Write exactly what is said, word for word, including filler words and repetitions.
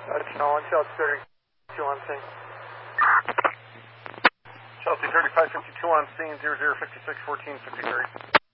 That's Nolan, Chelsea thirty-two on scene. Chelsea thirty-five fifty-two on scene, zero zero fifty-six fourteen fifty-three.